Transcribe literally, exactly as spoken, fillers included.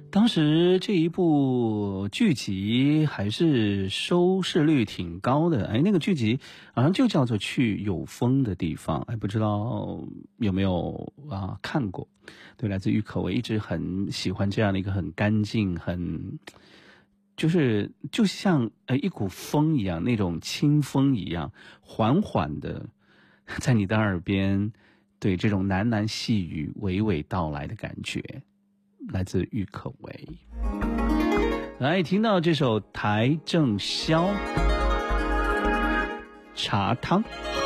当时这一部剧集还是收视率挺高的，哎，那个剧集好像就叫做《去有风的地方》，哎，不知道有没有啊看过？对，来自郁可唯，一直很喜欢这样的一个很干净、很就是就像呃一股风一样，那种清风一样，缓缓的在你的耳边，对这种喃喃细语娓娓道来的感觉。来自郁可唯。来听到这首邰正宵茶汤。